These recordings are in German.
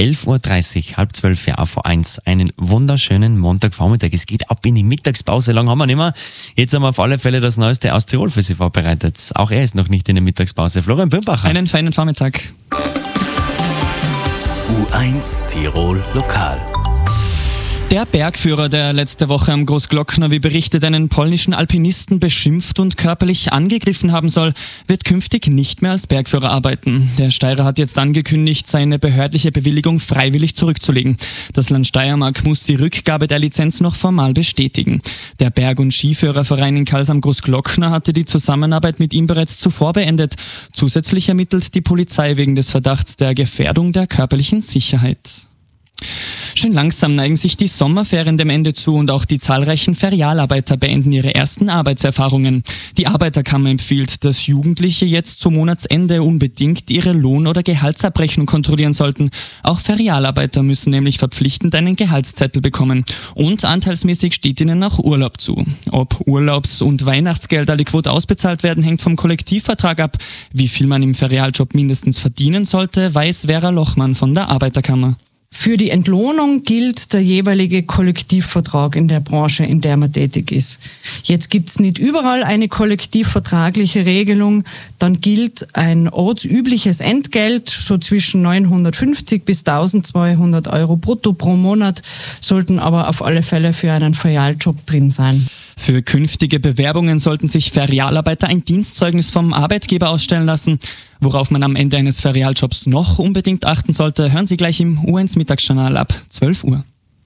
11.30 Uhr, halb 12 Uhr auf A1. Einen wunderschönen Montagvormittag. Es geht ab in die Mittagspause. Lang haben wir nicht mehr. Jetzt haben wir auf alle Fälle das Neueste aus Tirol für Sie vorbereitet. Auch er ist noch nicht in der Mittagspause. Florian Birnbacher. Einen feinen Vormittag. U1 Tirol Lokal. Der Bergführer, der letzte Woche am Großglockner, wie berichtet, einen polnischen Alpinisten beschimpft und körperlich angegriffen haben soll, wird künftig nicht mehr als Bergführer arbeiten. Der Steirer hat jetzt angekündigt, seine behördliche Bewilligung freiwillig zurückzulegen. Das Land Steiermark muss die Rückgabe der Lizenz noch formal bestätigen. Der Berg- und Skiführerverein in Karls am Großglockner hatte die Zusammenarbeit mit ihm bereits zuvor beendet. Zusätzlich ermittelt die Polizei wegen des Verdachts der Gefährdung der körperlichen Sicherheit. Schön langsam neigen sich die Sommerferien dem Ende zu und auch die zahlreichen Ferialarbeiter beenden ihre ersten Arbeitserfahrungen. Die Arbeiterkammer empfiehlt, dass Jugendliche jetzt zum Monatsende unbedingt ihre Lohn- oder Gehaltsabrechnung kontrollieren sollten. Auch Ferialarbeiter müssen nämlich verpflichtend einen Gehaltszettel bekommen. Und anteilsmäßig steht ihnen auch Urlaub zu. Ob Urlaubs- und Weihnachtsgeld adäquat ausbezahlt werden, hängt vom Kollektivvertrag ab. Wie viel man im Ferialjob mindestens verdienen sollte, weiß Vera Lochmann von der Arbeiterkammer. Für die Entlohnung gilt der jeweilige Kollektivvertrag in der Branche, in der man tätig ist. Jetzt gibt's nicht überall eine kollektivvertragliche Regelung. Dann gilt ein ortsübliches Entgelt, so zwischen 950 bis 1200 Euro brutto pro Monat, sollten aber auf alle Fälle für einen Ferialjob drin sein. Für künftige Bewerbungen sollten sich Ferialarbeiter ein Dienstzeugnis vom Arbeitgeber ausstellen lassen. Worauf man am Ende eines Ferialjobs noch unbedingt achten sollte, hören Sie gleich im U1 Mittagsjournal ab 12 Uhr.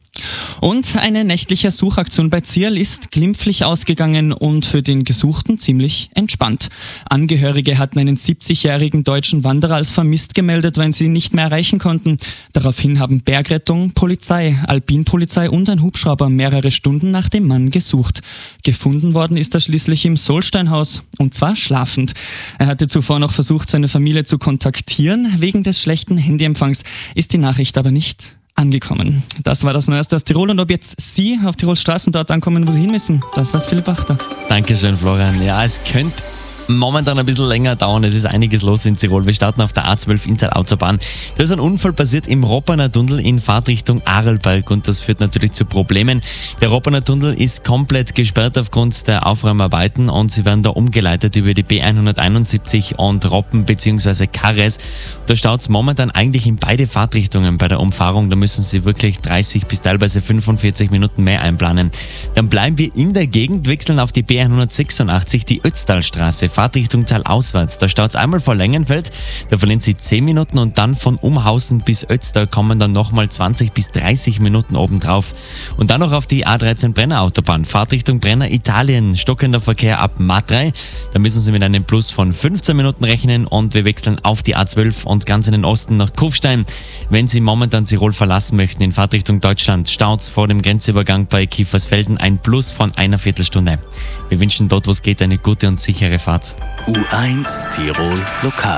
Und eine nächtliche Suchaktion bei Zierl ist glimpflich ausgegangen und für den Gesuchten ziemlich entspannt. Angehörige hatten einen 70-jährigen deutschen Wanderer als vermisst gemeldet, weil sie ihn nicht mehr erreichen konnten. Daraufhin haben Bergrettung, Polizei, Alpinpolizei und ein Hubschrauber mehrere Stunden nach dem Mann gesucht. Gefunden worden ist er schließlich im Solsteinhaus, und zwar schlafend. Er hatte zuvor noch versucht, seine Familie zu kontaktieren. Wegen des schlechten Handyempfangs ist die Nachricht aber nicht angekommen. Das war das Neueste aus Tirol, und ob jetzt Sie auf Tirols Straßen dort ankommen, wo Sie hin müssen, das weiß Philipp Wachter. Dankeschön, Florian. Ja, es könnte momentan ein bisschen länger dauern. Es ist einiges los in Tirol. Wir starten auf der A12 Inntal-Autobahn. Da ist ein Unfall passiert im Roppener Tunnel in Fahrtrichtung Arlberg, und das führt natürlich zu Problemen. Der Roppener Tunnel ist komplett gesperrt aufgrund der Aufräumarbeiten, und sie werden da umgeleitet über die B171 und Roppen bzw. Karres. Da staut es momentan eigentlich in beide Fahrtrichtungen bei der Umfahrung. Da müssen Sie wirklich 30 bis teilweise 45 Minuten mehr einplanen. Dann bleiben wir in der Gegend, wechseln auf die B186, die Ötztalstraße, Fahrtrichtung Tal auswärts. Da staut es einmal vor Längenfeld, da verlieren Sie 10 Minuten, und dann von Umhausen bis Ötztal kommen dann nochmal 20 bis 30 Minuten obendrauf. Und dann noch auf die A13 Brenner Autobahn, Fahrtrichtung Brenner Italien, stockender Verkehr ab Matrei. Da müssen Sie mit einem Plus von 15 Minuten rechnen, und wir wechseln auf die A12 und ganz in den Osten nach Kufstein. Wenn Sie momentan Tirol verlassen möchten in Fahrtrichtung Deutschland, staut es vor dem Grenzübergang bei Kiefersfelden ein Plus von einer Viertelstunde. Wir wünschen dort, wo es geht, eine gute und sichere Fahrt. U1 Tirol Lokal.